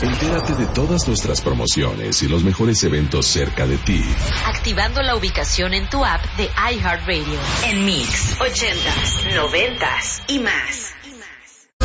Entérate de todas nuestras promociones y los mejores eventos cerca de ti. Activando la ubicación en tu app de iHeartRadio. En Mix, 80s, 90s y más.